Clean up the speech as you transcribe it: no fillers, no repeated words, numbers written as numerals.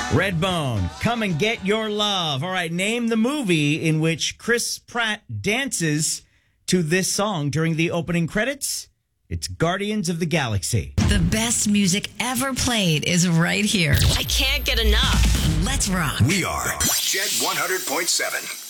Redbone, Come and Get Your Love. All right, name the movie in which Chris Pratt dances to this song during the opening credits. It's Guardians of the Galaxy. The best music ever played is right here. I can't get enough. Let's rock. We are Jet 100.7.